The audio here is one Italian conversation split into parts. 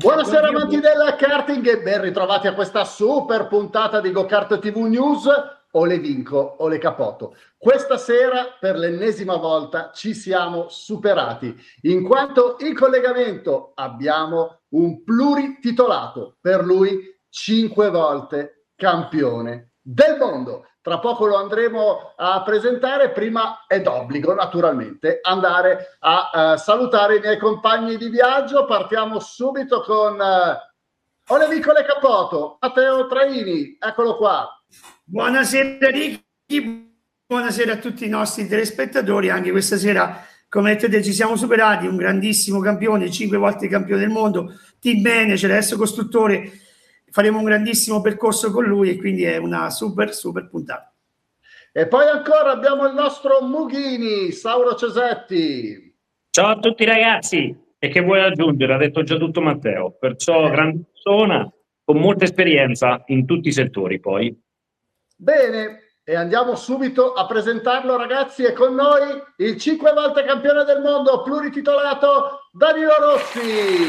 Buonasera amanti del karting e ben ritrovati a questa super puntata di GoKart TV News. O le vinco o le capoto. Questa sera per l'ennesima volta ci siamo superati, in quanto in collegamento abbiamo un plurititolato, per lui 5 volte campione del mondo. Tra poco lo andremo a presentare, prima è d'obbligo naturalmente andare a salutare i miei compagni di viaggio. Partiamo subito con Ole Vicole Capoto, Matteo Traini, eccolo qua. Buonasera Ricky, buonasera a tutti i nostri telespettatori. Anche questa sera, come vedete, ci siamo superati. Un grandissimo campione, 5 volte campione del mondo, team manager, adesso costruttore. Faremo un grandissimo percorso con lui e quindi è una super puntata. E poi ancora abbiamo il nostro Mughini, Sauro Cesetti. Ciao a tutti ragazzi, e che vuoi aggiungere? Ha detto già tutto Matteo, perciò grande persona con molta esperienza in tutti i settori poi. Bene, e andiamo subito a presentarlo ragazzi. È con noi il 5 volte campione del mondo plurititolato Danilo Rossi.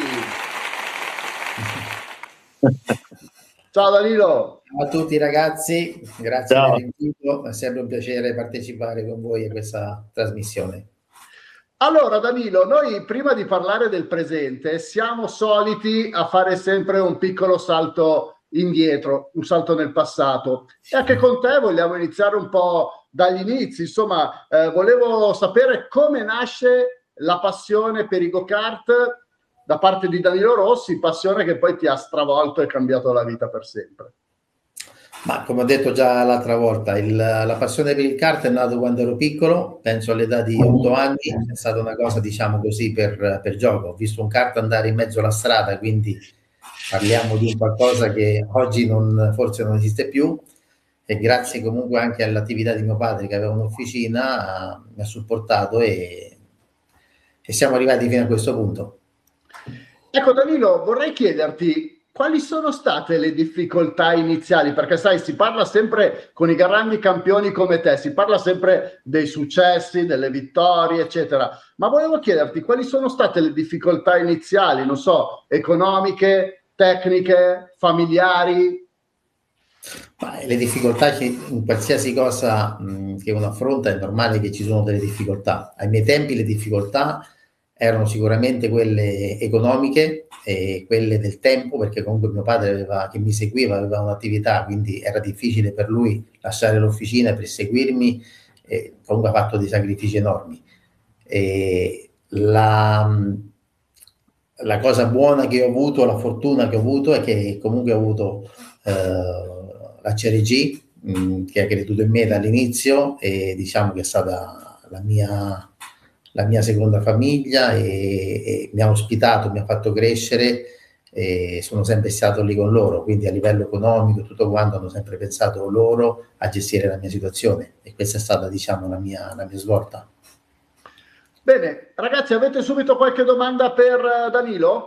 Ciao Danilo. Ciao a tutti ragazzi, grazie per l'invito, è sempre un piacere partecipare con voi a questa trasmissione. Allora Danilo, noi prima di parlare del presente siamo soliti a fare sempre un piccolo salto indietro, un salto nel passato, e anche con te vogliamo iniziare un po' dagli inizi. Insomma, volevo sapere come nasce la passione per i go-kart da parte di Danilo Rossi, passione che poi ti ha stravolto e cambiato la vita per sempre. Ma come ho detto già l'altra volta, la passione per il kart è nata quando ero piccolo, penso all'età di 8 anni, è stata una cosa diciamo così per gioco. Ho visto un kart andare in mezzo alla strada, quindi parliamo di un qualcosa che oggi forse non esiste più, e grazie comunque anche all'attività di mio padre che aveva un'officina mi ha supportato e siamo arrivati fino a questo punto. Ecco Danilo, vorrei chiederti quali sono state le difficoltà iniziali, perché sai, si parla sempre con i grandi campioni come te, si parla sempre dei successi, delle vittorie, eccetera, ma volevo chiederti quali sono state le difficoltà iniziali, non so, economiche, tecniche, familiari? Ma le difficoltà in qualsiasi cosa che uno affronta è normale che ci sono delle difficoltà. Ai miei tempi le difficoltà erano sicuramente quelle economiche e quelle del tempo, perché comunque mio padre che mi seguiva aveva un'attività, quindi era difficile per lui lasciare l'officina per seguirmi, e comunque ha fatto dei sacrifici enormi. E la cosa buona che ho avuto, la fortuna che ho avuto, è che comunque ho avuto la CRG che ha creduto in me dall'inizio, e diciamo che è stata la mia seconda famiglia, e mi ha ospitato, mi ha fatto crescere, e sono sempre stato lì con loro, quindi a livello economico tutto quanto hanno sempre pensato loro a gestire la mia situazione, e questa è stata diciamo la mia svolta. Bene, ragazzi, avete subito qualche domanda per Danilo?